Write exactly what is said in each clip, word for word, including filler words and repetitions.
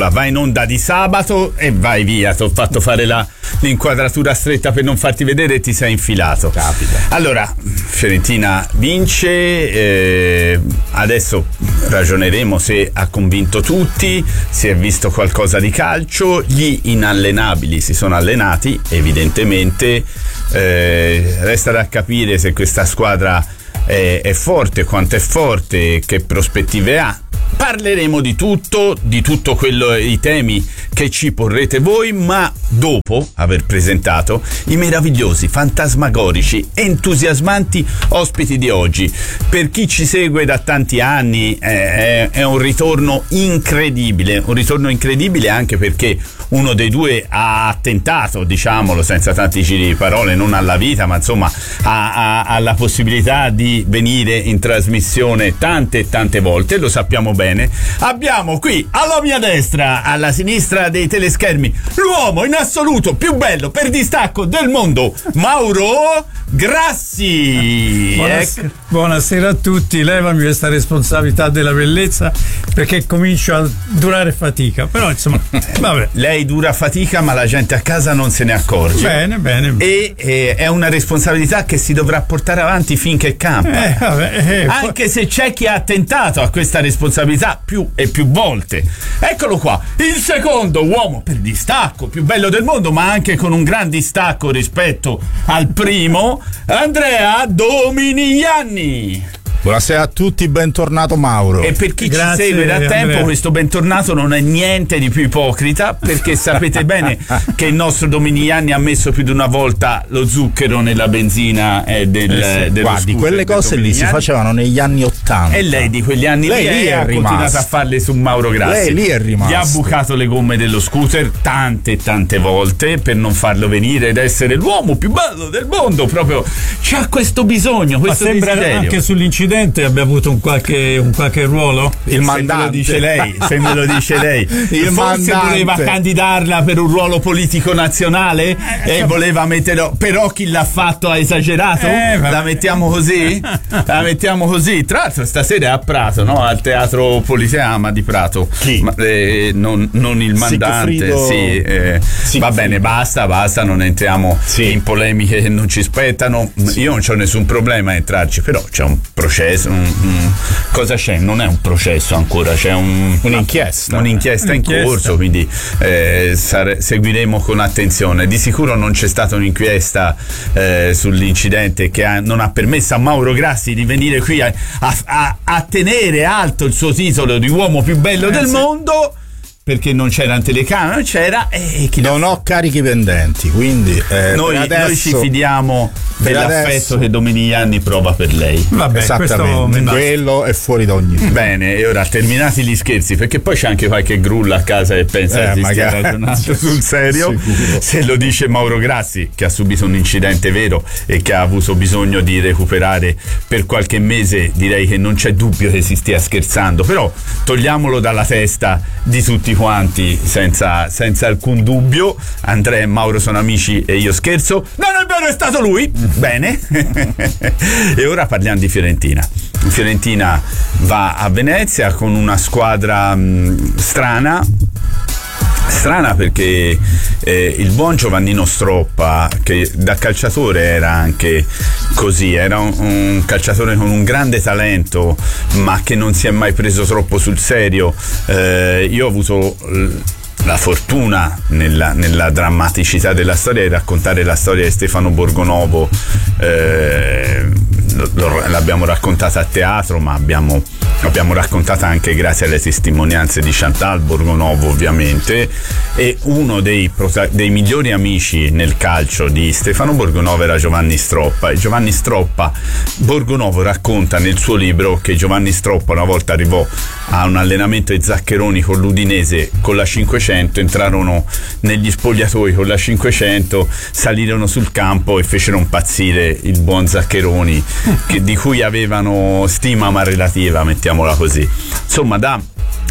va in onda di sabato e vai via, ti ho fatto fare la, l'inquadratura stretta per non farti vedere e ti sei infilato. Capita. Allora, Fiorentina vince, eh, adesso ragioneremo se ha convinto tutti, si è visto qualcosa di calcio, gli inallenabili si sono allenati, evidentemente, eh, resta da capire se questa squadra è, è forte, quanto è forte, che prospettive ha. Parleremo di tutto, di tutto quello, i temi che ci porrete voi, ma dopo aver presentato i meravigliosi, fantasmagorici, entusiasmanti ospiti di oggi. Per chi ci segue da tanti anni è, è un ritorno incredibile, un ritorno incredibile anche perché uno dei due ha tentato, diciamolo senza tanti giri di parole, non alla vita, ma insomma ha, ha, ha la possibilità di venire in trasmissione tante e tante volte, lo sappiamo bene. Abbiamo qui alla mia destra, alla sinistra dei teleschermi, l'uomo in assoluto più bello per distacco del mondo, Mauro Grassi. Buonasera, buonasera a tutti. Levami questa responsabilità della bellezza perché comincio a durare fatica, però insomma vabbè. Lei dura fatica ma la gente a casa non se ne accorge. Bene, bene. E eh, è una responsabilità che si dovrà portare avanti finché campa. Eh, vabbè, eh, Anche se c'è chi ha tentato a questa responsabilità più e più volte. Eccolo qua, il secondo uomo per distacco più bello del mondo, ma anche con un gran distacco rispetto al primo, Andrea Dominigliani. Buonasera a tutti, bentornato Mauro. E per chi Grazie, ci segue da tempo, Andrea. questo bentornato non è niente di più ipocrita, perché sapete bene che il nostro Dominigliani ha messo più di una volta lo zucchero nella benzina eh, del, Eh sì. dello Guardi, scooter quelle del cose lì si Dominigliani. facevano negli anni ottanta. E lei di quegli anni Lei lì, lì è ha rimasta. continuato a farle su Mauro Grassi. Lei lì è rimasta. Gli ha bucato le gomme dello scooter tante e tante volte per non farlo venire ed essere l'uomo più bello del mondo. Proprio c'ha questo bisogno, ma questo sembra desiderio. anche sull'incidente abbia avuto un qualche, un qualche ruolo. Il Se me mandante. lo dice lei, se me lo dice lei. Il Forse mandante. voleva candidarla per un ruolo politico nazionale e Eh, voleva metterlo, però chi l'ha fatto ha esagerato? Eh, vabbè. La mettiamo così? La mettiamo così. Tra l'altro stasera è a Prato, no? Al Teatro Politeama di Prato. Chi? Ma, eh, non, non il mandante. Sigfrido- Sì, eh, Sigfrido. va bene, basta, basta, non entriamo Sì. in polemiche che non ci spettano. Io non c'ho nessun problema a entrarci, però c'è un processo, un, un- cosa c'è? Non è un processo ancora, c'è un, Un'inchiesta. un'inchiesta in Un'inchiesta. corso, quindi eh, sare- seguiremo con attenzione. Di sicuro non c'è stata un'inchiesta eh, sull'incidente che ha- non ha permesso a Mauro Grassi di venire qui a, a- a- a tenere alto il suo titolo di uomo più bello Eh, del sì. mondo, perché non c'era un telecamera, non c'era, e chi Non ho carichi pendenti, quindi eh, noi, per adesso, noi ci fidiamo per dell'affetto adesso- che Dominigliani prova per lei. Vabbè, questo Esattamente, mi basta. quello è fuori da ogni. Bene, e ora terminati gli scherzi, perché poi c'è anche qualche grulla a casa e pensa Eh, che si stia magari. ragionando sul serio. Sicuro. Se lo dice Mauro Grassi, che ha subito un incidente vero e che ha avuto bisogno di recuperare per qualche mese, direi che non c'è dubbio che si stia scherzando, però togliamolo dalla testa di tutti quanti senza, senza alcun dubbio. Andrea e Mauro sono amici e io scherzo. Non è vero, è stato lui. Bene. E ora parliamo di Fiorentina. Fiorentina va a Venezia con una squadra mh, strana strana perché eh, il buon Giovannino Stroppa, che da calciatore era anche così, era un, un calciatore con un grande talento ma che non si è mai preso troppo sul serio. eh, io ho avuto l- la fortuna nella, nella drammaticità della storia di raccontare la storia di Stefano Borgonovo. eh, lo- lo- l'abbiamo raccontata a teatro, ma abbiamo, l'abbiamo raccontata anche grazie alle testimonianze di Chantal Borgonovo, ovviamente. E uno dei, prota- dei migliori amici nel calcio di Stefano Borgonovo era Giovanni Stroppa, e Giovanni Stroppa Borgonovo racconta nel suo libro che Giovanni Stroppa una volta arrivò a un allenamento ai Zaccheroni con l'Udinese con la cinquecento, entrarono negli spogliatoi con la cinquecento, salirono sul campo e fecero impazzire il buon Zaccheroni, che, di cui avevano stima ma relativa, mettiamola così. Insomma, da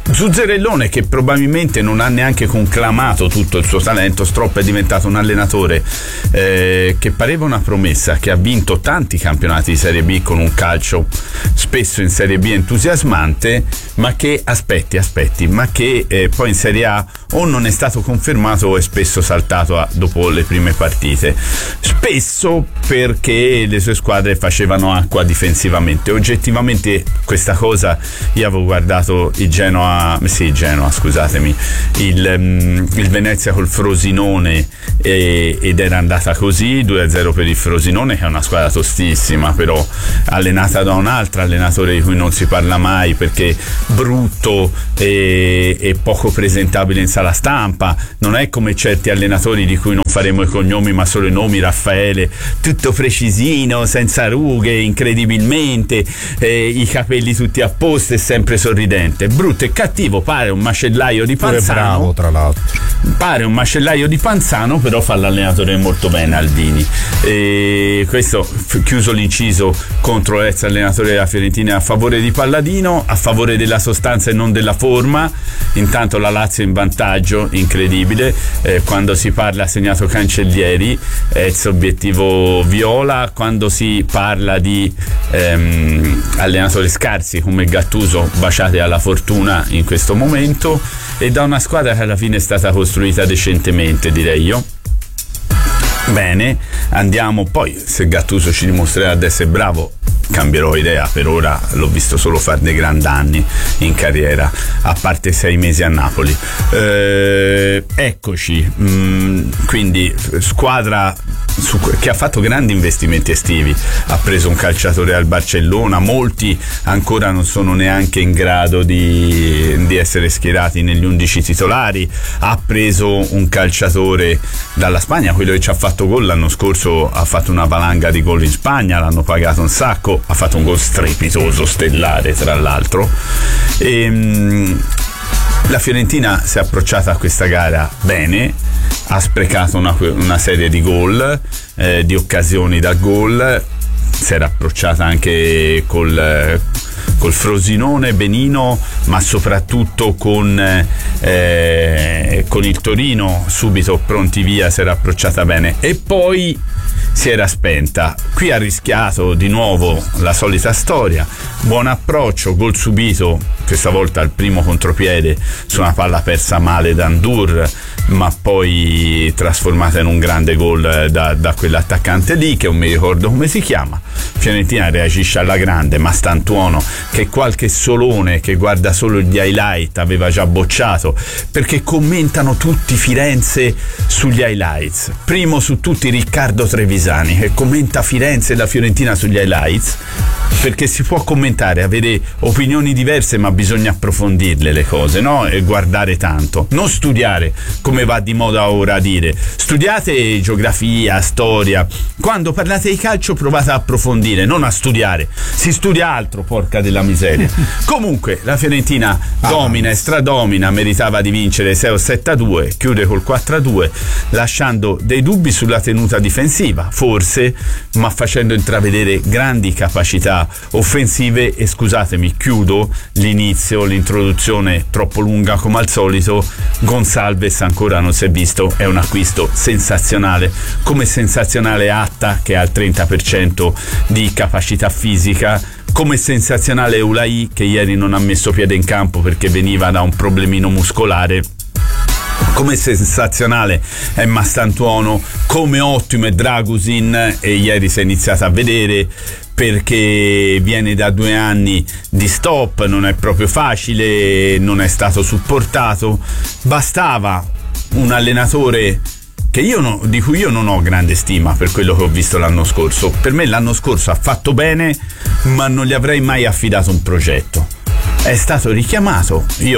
Zuzzerellone, che probabilmente non ha neanche conclamato tutto il suo talento. Stropp è diventato un allenatore eh, che pareva una promessa, che ha vinto tanti campionati di Serie B con un calcio spesso in Serie B entusiasmante, ma che aspetti, aspetti, ma che eh, poi in Serie A o non è stato confermato o è spesso saltato a, dopo le prime partite, spesso perché le sue squadre facevano acqua difensivamente. Oggettivamente questa cosa, io avevo guardato il Genoa, sì Genoa scusatemi, il, um, il Venezia col Frosinone e, ed era andata così, due a zero per il Frosinone, che è una squadra tostissima, però allenata da un altro allenatore di cui non si parla mai perché brutto e, e poco presentabile in sala stampa. Non è come certi allenatori di cui non faremo i cognomi ma solo i nomi, Raffaele, tutto precisino, senza rughe, incredibilmente, eh, i capelli tutti a posto e sempre sorridente. Brutto e cattivo, pare un macellaio di Panzano. Pure bravo, tra l'altro. Pare un macellaio di Panzano, però fa l'allenatore molto bene, Aldini. E questo, chiuso l'inciso contro l'ex allenatore della Fiorentina a favore di Palladino, a favore della sostanza e non della forma. Intanto la Lazio in vantaggio, incredibile, eh, quando si parla ha segnato Cancellieri, ex obiettivo viola. Quando si parla di ehm, allenatori scarsi come Gattuso, baciate alla fortuna in questo momento, e da una squadra che alla fine è stata costruita decentemente, direi io. Bene, andiamo poi, se Gattuso ci dimostrerà di essere bravo cambierò idea, per ora l'ho visto solo fare dei grandi danni in carriera, a parte sei mesi a Napoli. Eh, eccoci, mh, quindi squadra su, che ha fatto grandi investimenti estivi, ha preso un calciatore al Barcellona, molti ancora non sono neanche in grado di, di essere schierati negli undici titolari, ha preso un calciatore dalla Spagna, quello che ci ha fatto gol l'anno scorso, ha fatto una valanga di gol in Spagna, l'hanno pagato un sacco, ha fatto un gol strepitoso, stellare tra l'altro. E, mh, la Fiorentina si è approcciata a questa gara bene, ha sprecato una, una serie di gol, eh, di occasioni da gol, si era approcciata anche col, col Frosinone benino, ma soprattutto con, eh, con il Torino subito pronti via, si era approcciata bene e poi si era spenta. Qui ha rischiato di nuovo la solita storia, buon approccio, gol subito, questa volta al primo contropiede su una palla persa male da Ndur, ma poi trasformata in un grande gol da, da quell'attaccante lì che non mi ricordo come si chiama. Fiorentina reagisce alla grande, ma Stantuono, che qualche solone che guarda solo gli highlight aveva già bocciato, perché commentano tutti Firenze sugli highlights, primo su tutti Riccardo Trevisani che commenta Firenze e la Fiorentina sugli highlights, perché si può commentare, avere opinioni diverse, ma bisogna approfondirle le cose, no? E guardare tanto, non studiare come va di moda ora a dire. Studiate geografia, storia, quando parlate di calcio provate a approfondire, non a studiare. Si studia altro, porca della miseria. Comunque la Fiorentina domina e stradomina, meritava di vincere sei o sette a due, chiude col quattro a due, lasciando dei dubbi sulla tenuta difensiva, forse, ma facendo intravedere grandi capacità offensive. E scusatemi, chiudo l'inizio, l'introduzione troppo lunga come al solito. Gonçalves ancora non si è visto, è un acquisto sensazionale, come sensazionale Atta che ha il trenta per cento di capacità fisica, come sensazionale Ulai che ieri non ha messo piede in campo perché veniva da un problemino muscolare, come sensazionale è Mastantuono, come ottimo è Dragusin, e ieri si è iniziato a vedere perché viene da due anni di stop, non è proprio facile, non è stato supportato. Bastava un allenatore che io no, di cui io non ho grande stima per quello che ho visto l'anno scorso. Per me l'anno scorso ha fatto bene, ma non gli avrei mai affidato un progetto. È stato richiamato, io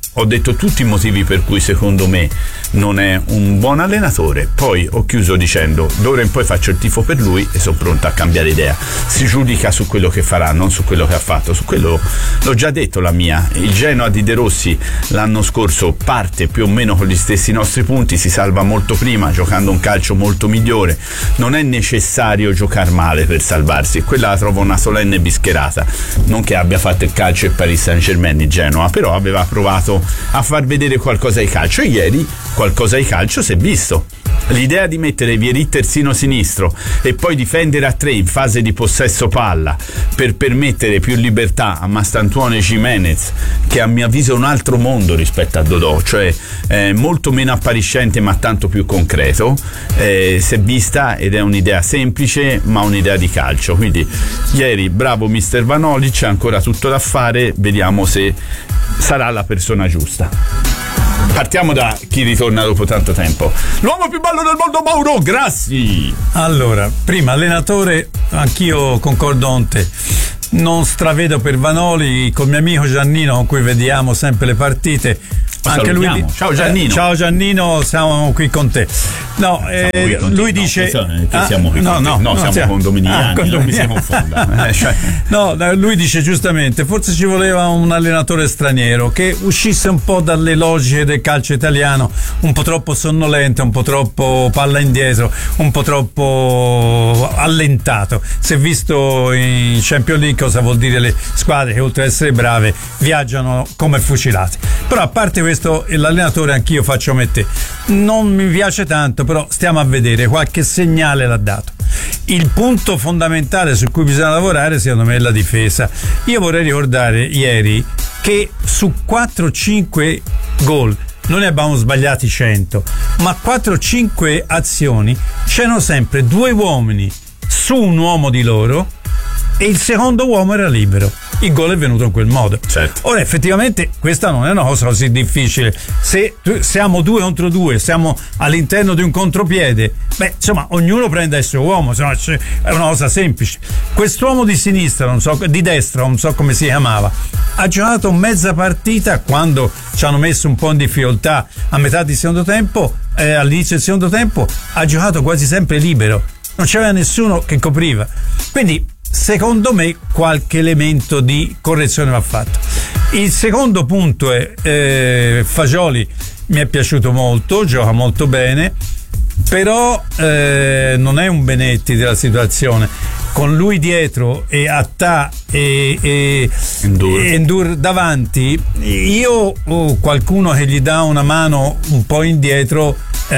ho detto tutti i motivi per cui secondo me non è un buon allenatore, poi ho chiuso dicendo d'ora in poi faccio il tifo per lui e sono pronto a cambiare idea. Si giudica su quello che farà, non su quello che ha fatto. Su quello l'ho già detto la mia. Il Genoa di De Rossi l'anno scorso parte più o meno con gli stessi nostri punti, si salva molto prima giocando un calcio molto migliore. Non è necessario giocare male per salvarsi, quella la trovo una solenne bischerata. Non che abbia fatto il calcio il Paris Saint-Germain il Genoa, però aveva provato a far vedere qualcosa di calcio e ieri qualcosa di calcio si è visto. L'idea di mettere Vieri terzino sinistro e poi difendere a tre in fase di possesso palla per permettere più libertà a Mastantuono e Gimenez, che a mio avviso è un altro mondo rispetto a Dodò, cioè eh, molto meno appariscente ma tanto più concreto, eh, si è vista ed è un'idea semplice ma un'idea di calcio. Quindi ieri bravo mister Vanoli, c'è ancora tutto da fare, vediamo se sarà la persona giusta. Partiamo da chi ritorna dopo tanto tempo. L'uomo più bello del mondo, Mauro Grassi. Allora, prima allenatore, anch'io concordo con te. Non stravedo per Vanoli, col mio amico Giannino con cui vediamo sempre le partite. Anche lui di... Ciao Giannino. Eh, ciao Giannino, siamo qui con te. No, eh, con lui te. dice no, che ah, siamo qui no, con no, te. no, no, siamo siamo... condominiani, ah, condominiani. non mi si confonda. eh, cioè... No, lui dice giustamente, forse ci voleva un allenatore straniero che uscisse un po' dalle logiche del calcio italiano, un po' troppo sonnolento, un po' troppo palla indietro, un po' troppo allentato. Si è visto in Champions League cosa vuol dire le squadre che oltre ad essere brave viaggiano come fucilate. Però a parte questo, l'allenatore anch'io faccio come te, non mi piace tanto, però stiamo a vedere, qualche segnale l'ha dato. Il punto fondamentale su cui bisogna lavorare secondo me è la difesa. Io vorrei ricordare ieri che su quattro cinque gol non ne abbiamo sbagliati cento, ma quattro cinque azioni c'erano sempre due uomini su un uomo di loro e il secondo uomo era libero. Il gol è venuto in quel modo. Certo. Ora effettivamente questa non è una cosa così difficile. Se siamo due contro due, siamo all'interno di un contropiede, beh, insomma, ognuno prende il suo uomo, insomma, è una cosa semplice. Quest'uomo di sinistra, non so, di destra, non so come si chiamava, ha giocato mezza partita quando ci hanno messo un po' in difficoltà a metà di secondo tempo, eh, all'inizio del secondo tempo, ha giocato quasi sempre libero. Non c'era nessuno che copriva. Quindi secondo me qualche elemento di correzione va fatto. Il secondo punto è eh, Fagioli mi è piaciuto molto, gioca molto bene, però eh, non è un Benetti della situazione. Con lui dietro e Attà e, e Endur. e Endur davanti, io oh, qualcuno che gli dà una mano un po' indietro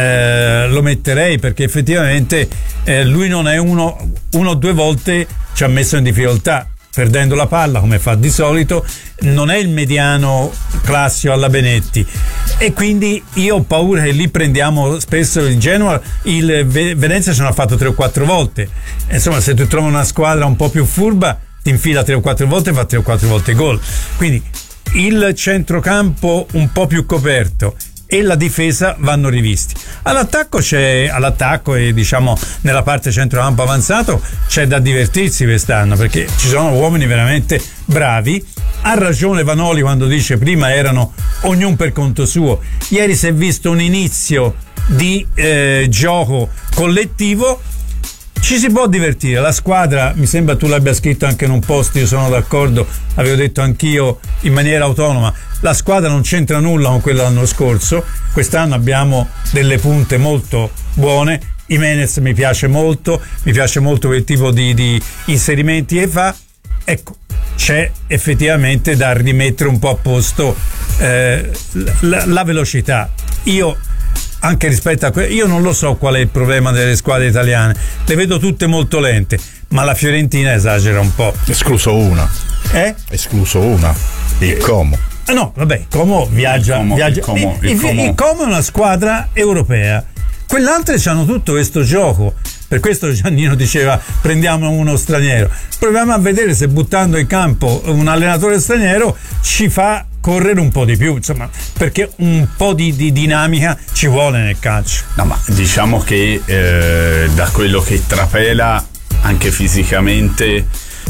eh, lo metterei, perché effettivamente eh, lui non è uno uno o due volte ci ha messo in difficoltà perdendo la palla come fa di solito, non è il mediano classico alla Benetti, e quindi io ho paura che lì prendiamo spesso il Genoa, il Venezia ce l'ha fatto tre o quattro volte, insomma se tu trovi una squadra un po' più furba ti infila tre o quattro volte e fa tre o quattro volte gol. Quindi il centrocampo un po' più coperto e la difesa vanno rivisti. All'attacco c'è all'attacco e diciamo nella parte centrocampo avanzato c'è da divertirsi quest'anno, perché ci sono uomini veramente bravi. Ha ragione Vanoli quando dice prima erano ognuno per conto suo. Ieri si è visto un inizio di eh, gioco collettivo. Ci si può divertire, la squadra, mi sembra tu l'abbia scritto anche in un post, io sono d'accordo, avevo detto anch'io in maniera autonoma, la squadra non c'entra nulla con quella dell'anno scorso, quest'anno abbiamo delle punte molto buone, Jimenez mi piace molto, mi piace molto quel tipo di, di inserimenti che fa, ecco, c'è effettivamente da rimettere un po' a posto eh, la, la velocità. Io anche rispetto a que- io non lo so qual è il problema delle squadre italiane, le vedo tutte molto lente, ma la Fiorentina esagera un po'. Escluso una. Eh? Escluso una. Il Como. Ah no, vabbè, Como viaggia. Il Como, viaggia. il Como, il il, Como. il Como è una squadra europea. Quell'altre hanno tutto questo gioco. Per questo Giannino diceva prendiamo uno straniero. Proviamo a vedere se buttando in campo un allenatore straniero ci fa correre un po' di più, insomma, perché un po' di, di dinamica ci vuole nel calcio. No, ma diciamo che eh, da quello che trapela anche fisicamente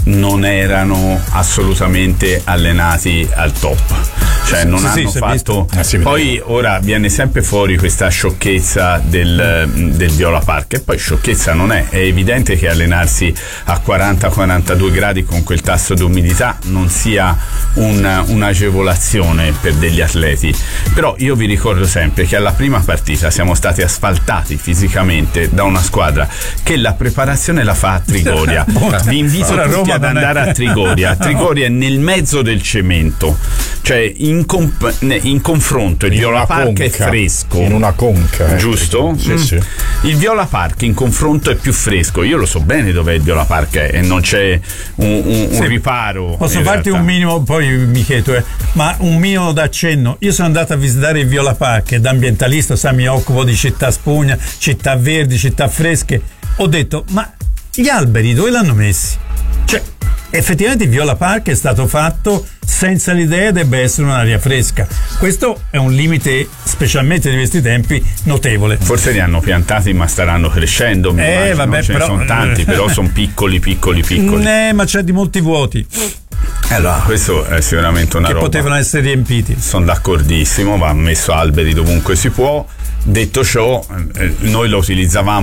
non erano assolutamente allenati al top, cioè non sì, hanno sì, fatto eh, sì, poi ora viene sempre fuori questa sciocchezza del, del Viola Park, e poi sciocchezza non è, è evidente che allenarsi a quaranta quarantadue gradi con quel tasso di umidità non sia un, un'agevolazione per degli atleti, però io vi ricordo sempre che alla prima partita siamo stati asfaltati fisicamente da una squadra che la preparazione la fa a Trigoria. Vi invito Ora, tutti Roma ad non è- andare a Trigoria. Trigoria è nel mezzo del cemento, cioè in, comp- in confronto il In Viola una Park è conca, fresco, in una conca, eh. giusto? Sì, Mm. sì. Il Viola Park in confronto è più fresco, io lo so bene dov'è il Viola Park è, e non c'è un, un- un Sì. riparo. Posso in farti realtà. un minimo, poi mi chiedo, eh, ma un minimo d'accenno. Io sono andato a visitare il Viola Park e da ambientalista, sai, mi occupo di città spugna, città verdi, città fresche. Ho detto, ma gli alberi dove l'hanno messi? Cioè, effettivamente il Viola Park è stato fatto senza l'idea debba essere un'aria fresca. Questo è un limite, specialmente di questi tempi, notevole. Forse li hanno piantati ma staranno crescendo, mi Eh, immagino, vabbè, ce però- ne sono tanti, però sono piccoli, piccoli, piccoli. Eh, ma c'è di molti vuoti Allora, questo è sicuramente una che roba. potevano essere riempiti. Sono d'accordissimo, va messo alberi dovunque si può. Detto ciò, eh, noi lo utilizzavamo